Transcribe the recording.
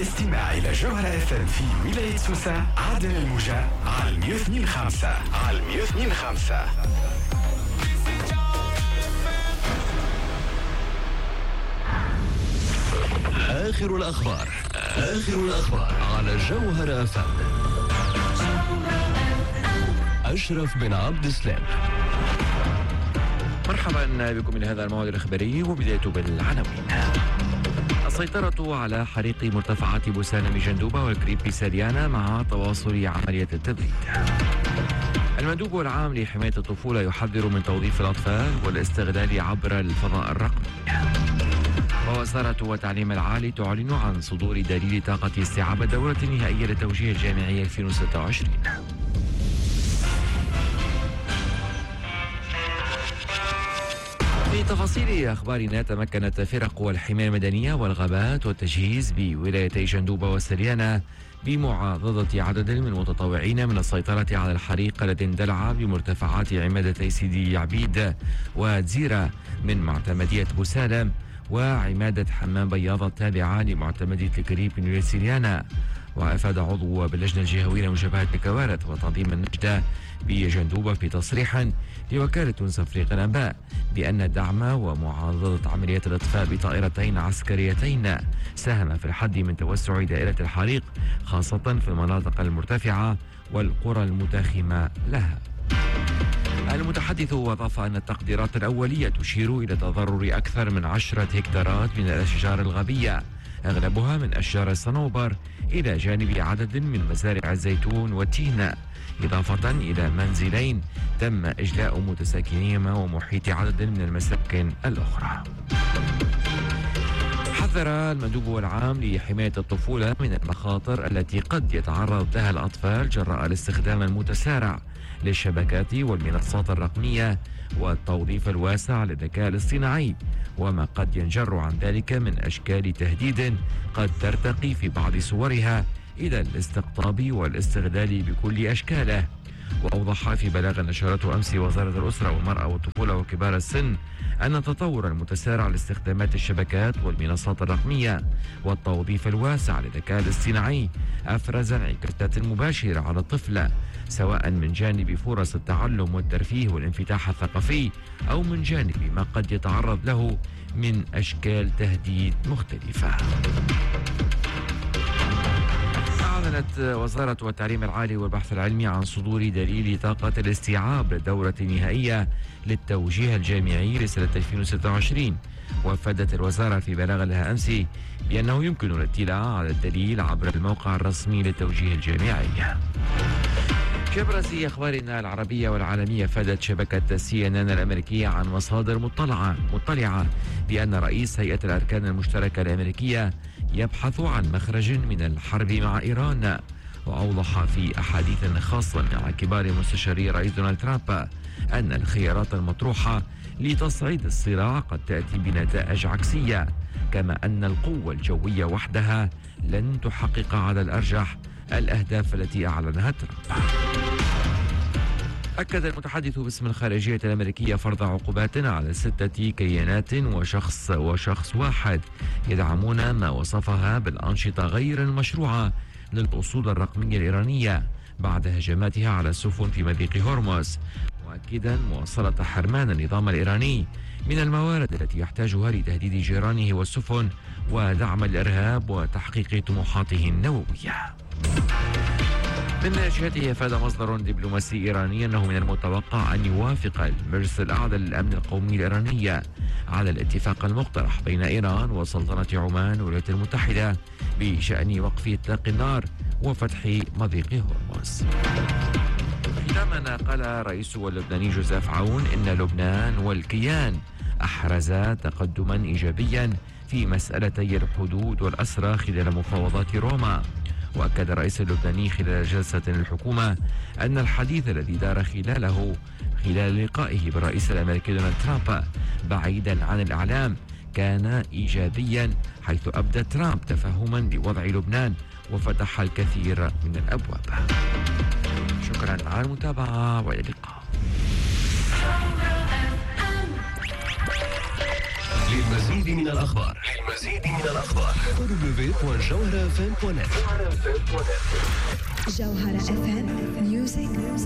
للاستماع إلى جوهرة FM في ولاية سوسة عبر الموجة على 102.5 على 102.5. آخر الأخبار على جوهرة FM. أشرف بن عبد السلام. مرحبا بكم من هذا الموعد الإخباري، وبداية بالعناوين. السيطرة على حريق مرتفعات بوسانة جندوبة والكريب ساليانا مع تواصل عملية التبريد. المندوب العام لحماية الطفولة يحذر من توظيف الأطفال والاستغلال عبر الفضاء الرقمي. ووزارة التعليم العالي تعلن عن صدور دليل طاقة استيعاب الدورة النهائية للتوجيه الجامعي 2026. في تفاصيل أخبارنا، تمكنت فرق الحماية المدنية والغابات والتجهيز بولايتي جندوبة وسليانة بمعاضدة عدد من المتطوعين من السيطرة على الحريق الذي اندلع بمرتفعات عمادتي سيدي عبيد وزيرة من معتمدية بوسالم وعمادة حمام بياض التابعة لمعتمدية الكريب من ولاية سليانة. وأفاد عضو باللجنة الجهوية لمشابهة الكوارث وتنظيم النجدة بجندوبة في تصريح لوكالة تونس أفريقيا الأنباء بأن الدعم ومعاضدة عمليات الإطفاء بطائرتين عسكريتين ساهم في الحد من توسع دائرة الحريق، خاصة في المناطق المرتفعة والقرى المتاخمة لها. المتحدث أضاف أن التقديرات الأولية تشير إلى تضرر أكثر من 10 هكتارات من الأشجار الغابية، أغلبها من أشجار الصنوبر، إلى جانب عدد من مزارع الزيتون والتين، إضافة إلى منزلين تم إجلاء متساكنيهما ومحيط عدد من المساكن الأخرى. حذر المندوب العام لحماية الطفولة من المخاطر التي قد يتعرض لها الأطفال جراء الاستخدام المتسارع للشبكات والمنصات الرقمية والتوظيف الواسع للذكاء الاصطناعي، وما قد ينجر عن ذلك من أشكال تهديد قد ترتقي في بعض صورها إلى الاستقطاب والاستغلال بكل أشكاله. وأوضح في بلاغ نشرته أمس وزارة الأسرة والمرأة والطفولة وكبار السن أن التطور المتسارع لاستخدامات الشبكات والمنصات الرقمية والتوظيف الواسع للذكاء الاصطناعي أفرز انعكاسات مباشرة على الطفل، سواء من جانب فرص التعلم والترفيه والانفتاح الثقافي، أو من جانب ما قد يتعرض له من أشكال تهديد مختلفة. أعلنت وزارة التعليم العالي والبحث العلمي عن صدور دليل طاقة الاستيعاب للدورة النهائية للتوجيه الجامعي لسنة 2026. وأفادت الوزارة في بلاغ لها أمس بأنه يمكن الاطلاع على الدليل عبر الموقع الرسمي للتوجيه الجامعي. في أبرز أخبارنا العربية والعالمية، فادت شبكة CNN الأمريكية عن مصادر مطلعة بأن رئيس هيئة الأركان المشتركة الأمريكية يبحث عن مخرج من الحرب مع إيران. وأوضح في أحاديث خاصة مع كبار مستشاري رئيس دونالد ترامب أن الخيارات المطروحة لتصعيد الصراع قد تأتي بنتائج عكسية، كما أن القوة الجوية وحدها لن تحقق على الأرجح الأهداف التي أعلنها ترامب. أكد المتحدث باسم الخارجية الأمريكية فرض عقوبات على 6 كيانات وشخص واحد يدعمون ما وصفها بالأنشطة غير المشروعة للأصول الرقمية الإيرانية بعد هجماتها على السفن في مضيق هرمز، مؤكدا مواصلة حرمان النظام الإيراني من الموارد التي يحتاجها لتهديد جيرانه والسفن ودعم الإرهاب وتحقيق طموحاته النووية. من جهته، أفاد مصدر دبلوماسي إيراني أنه من المتوقع أن يوافق المجلس الأعلى للأمن القومي الإيراني على الاتفاق المقترح بين إيران وسلطنة عمان والولايات المتحدة بشأن وقف إطلاق النار وفتح مضيق هرمز. فيما قال رئيس اللبناني جوزيف عون إن لبنان والكيان أحرزا تقدما إيجابيا في مسألتي الحدود والأسرى خلال مفاوضات روما. وأكد الرئيس اللبناني خلال جلسة الحكومة أن الحديث الذي دار خلال لقائه بالرئيس الأمريكي دونالد ترامب بعيدا عن الإعلام كان إيجابيا، حيث أبدى ترامب تفهما بوضع لبنان وفتح الكثير من الأبواب. شكرا على المتابعة وإلى اللقاء. للمزيد من الأخبار www.jawharafm.net. جوهرة FM Music